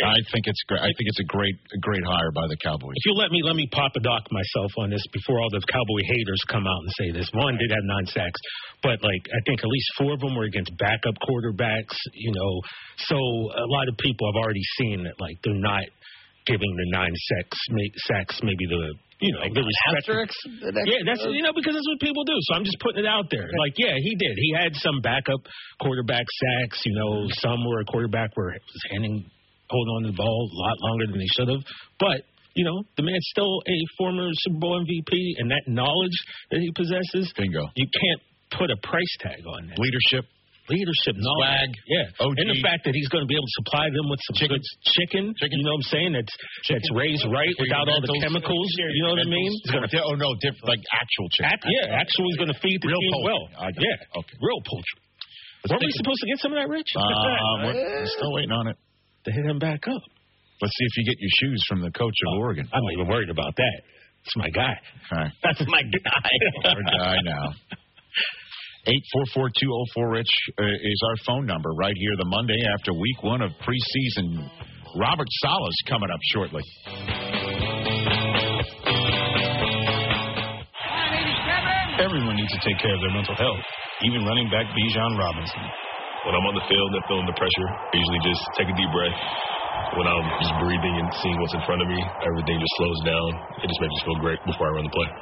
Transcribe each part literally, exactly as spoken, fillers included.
I think it's great. I think it's a great, a great hire by the Cowboys. If you let me, let me papa doc myself on this before all the Cowboy haters come out and say this. One did have nine sacks, but like I think at least four of them were against backup quarterbacks. You know, so a lot of people have already seen that like they're not giving the nine sacks, sacks maybe the. You know, the respect. Yeah, that's, you know, because that's what people do. So I'm just putting it out there. Like, yeah, he did. He had some backup quarterback sacks. You know, some where a quarterback were was handing, holding on to the ball a lot longer than they should have. But, you know, the man's still a former Super Bowl M V P, and that knowledge that he possesses, bingo. You can't put a price tag on that. Leadership. Leadership, swag, yeah, O G. And the fact that he's going to be able to supply them with some chicken, good chicken, chicken, you know what I'm saying? That's chicken. That's raised right For without all the chemicals. You know what I mean? Gonna, oh no, different like actual chicken. Act, yeah, actual is going to feed the real team poultry. well. Yeah, okay, real poultry. Let's Weren't we supposed to get some of that, Rich? Uh, we're, we're still waiting on it. To hit him back up. Let's see if you get your shoes from the coach of oh, Oregon. I'm not even worried about that. It's my guy. Right. That's my guy. Our guy now. eight four four two oh four Rich uh, is our phone number right here the Monday after week one of preseason. Robert Saleh's coming up shortly. Everyone needs to take care of their mental health, even running back Bijan Robinson. When I'm on the field and feeling the pressure, I usually just take a deep breath. When I'm just breathing and seeing what's in front of me, everything just slows down. It just makes me feel great before I run the play.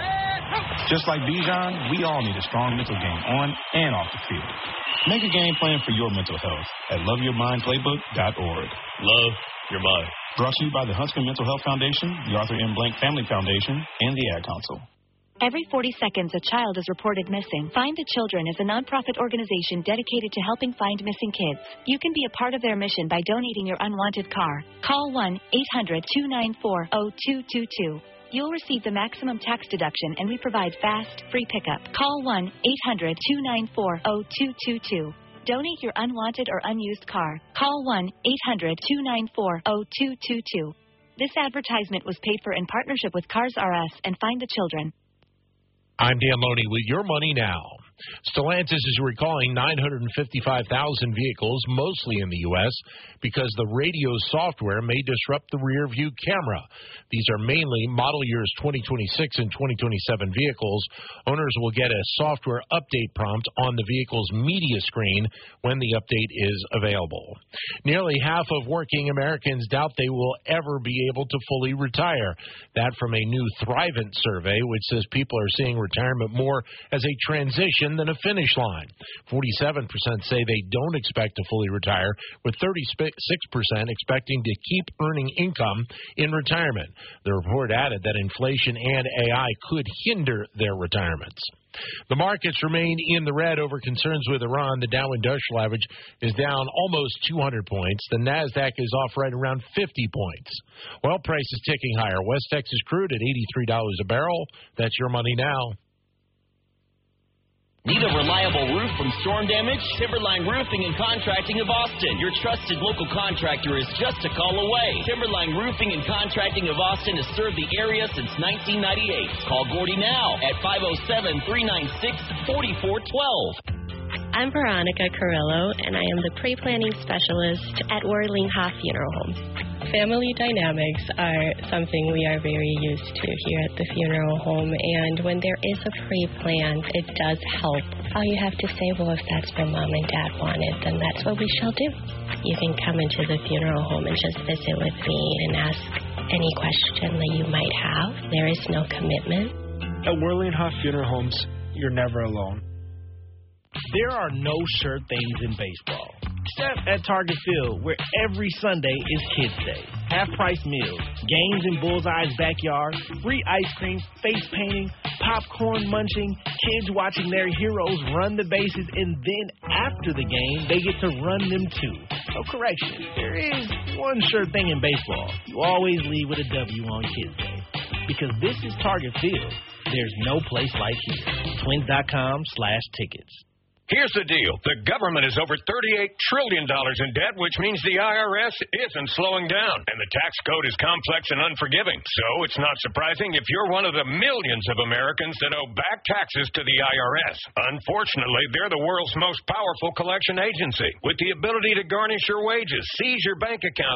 Just like Bijan, we all need a strong mental game on and off the field. Make a game plan for your mental health at love your mind playbook dot org. Love your mind. Brought to you by the Huntsman Mental Health Foundation, the Arthur M. Blank Family Foundation, and the Ad Council. Every forty seconds, a child is reported missing. Find the Children is a nonprofit organization dedicated to helping find missing kids. You can be a part of their mission by donating your unwanted car. Call one eight hundred two nine four oh two two two. You'll receive the maximum tax deduction, and we provide fast, free pickup. Call one eight hundred two nine four oh two two two. Donate your unwanted or unused car. Call one eight hundred two nine four oh two two two. This advertisement was paid for in partnership with Cars R Us and Find the Children. I'm Dan Loney with Your Money Now. Stellantis is recalling nine hundred fifty-five thousand vehicles, mostly in the U S, because the radio software may disrupt the rear view camera. These are mainly model years twenty twenty-six and twenty twenty-seven vehicles. Owners will get a software update prompt on the vehicle's media screen when the update is available. Nearly half of working Americans doubt they will ever be able to fully retire. That from a new Thrivent survey, which says people are seeing retirement more as a transition than a finish line. forty-seven percent say they don't expect to fully retire, with thirty-six percent expecting to keep earning income in retirement. The report added that inflation and A I could hinder their retirements. The markets remain in the red over concerns with Iran. The Dow Industrial Average is down almost two hundred points. The NASDAQ is off right around fifty points. Oil prices ticking higher. West Texas crude at eighty-three dollars a barrel. That's Your Money Now. Need a reliable roof from storm damage? Timberline Roofing and Contracting of Austin. Your trusted local contractor is just a call away. Timberline Roofing and Contracting of Austin has served the area since nineteen ninety-eight. Call Gordy now at five oh seven, three nine six, four four one two. I'm Veronica Carrillo, and I am the pre-planning specialist at Orling Hoff Funeral Home. Family dynamics are something we are very used to here at the funeral home, and when there is a pre-plan, it does help. All you have to say, well, if that's what Mom and Dad wanted, then that's what we shall do. You can come into the funeral home and just visit with me and ask any question that you might have. There is no commitment. At Orling Hoff Funeral Homes, you're never alone. There are no sure things in baseball, except at Target Field, where every Sunday is Kids Day. Half-price meals, games in Bullseye's backyard, free ice cream, face painting, popcorn munching, kids watching their heroes run the bases, and then after the game, they get to run them too. So correction, there is one sure thing in baseball. You always leave with a W on Kids Day. Because this is Target Field. There's no place like here. Twins.com slash tickets. Here's the deal. The government is over thirty-eight trillion dollars in debt, which means the I R S isn't slowing down. And the tax code is complex and unforgiving. So it's not surprising if you're one of the millions of Americans that owe back taxes to the I R S. Unfortunately, they're the world's most powerful collection agency, with the ability to garnish your wages, seize your bank account,